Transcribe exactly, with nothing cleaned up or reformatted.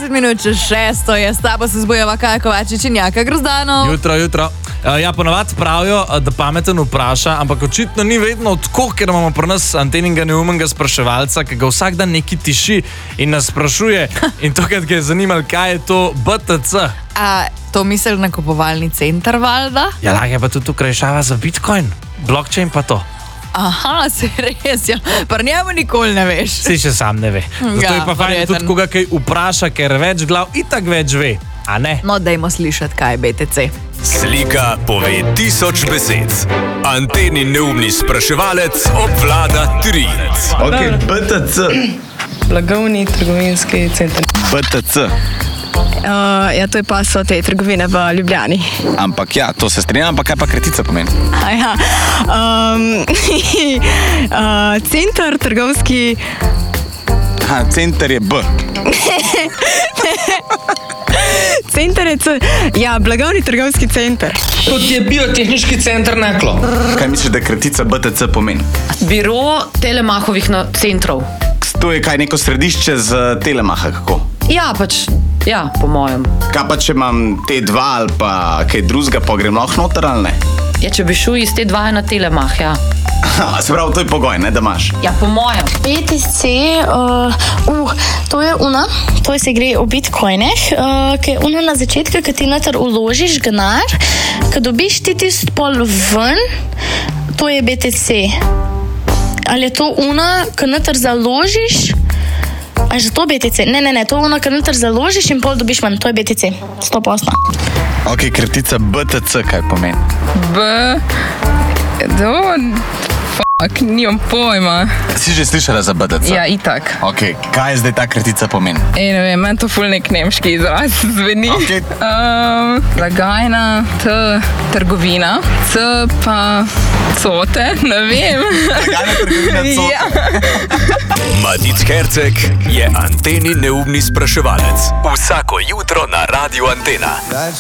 dvajset minut čez šesto je, s tabo se zbujeva Kaja Kovačič in Jaka Grozdanov. Jutro, jutro. Ja, ponavadi pravijo, da pameten vpraša, ampak očitno ni vedno tako, ker imamo pri nas anteninga neumnega spraševalca, ki ga vsak dan neki tiši in nas sprašuje. In tokrat ga je zanimalo, kaj je to B T C. A to misli nakupovalni center, valjda? Ja, lahko je pa tudi ukrajšava za Bitcoin, blockchain pa to. Aha, se res, ja. Pri njemu nikoli ne veš. Si še sam ne ve. Zato Ja, je pa fajn verjetno. tudi, koga kaj vpraša, ker več glav itak več ve. A ne? No, dajmo slišati, kaj je B T C. Slika pove tisoč besed. Antenin neumni spraševalec obvlada tri. Ok, B T C. Blagovni trgovinski center. B T C. Uh, ja, to je pa so te trgovine v Ljubljani. Ampak ja, to se strinjam, ampak kaj pa kratica pomeni? Aja, um, uh, center trgovski. Aha, center je B. Center je C. Ja, blagovni trgovski center. Kot je biotehniški center Naklo. Kaj misliš, da kratica B T C pomeni? Biro Telemahovih no, centrov. To je kaj neko središče z Telemaha, kako? Ja, pač, ja, po mojem. Kaj pa, če imam T dva ali pa kaj drugega, pa grem lahko noter ali ne? Ja, če bi šel iz te dva na Telemah, ja. Ha, se pravi, to je pogoj, ne, da imaš. Ja, po mojem. B T C, uh, uh, to je una, to se gre o bitcoinih, uh, ki je una na začetku, ki ti noter uložiš denar, ko dobiš ti tisti pol ven, to je B T C. Ali je to una, ko noter založiš, a je že to B T C? Ne, ne, ne, to je una, ko noter založiš in pol dobiš ven, to je B T C, sto posto. Ok, kratica B T C, kaj pomeni? B... Do... Fuck, nimam pojma. Si že slišala za B T C? Ja, itak. Ok, kaj zdaj ta kratica pomeni? Ej, ne vem, meni to ful nek nemški izraz zveni. Ok. Um, blagajna, T, trgovina, C pa cote, ne vem. Blagajna, trgovina, cote. Ja. Matic Herceg je Antenin neumni spraševalec. Vsako jutro na Radiu Antena.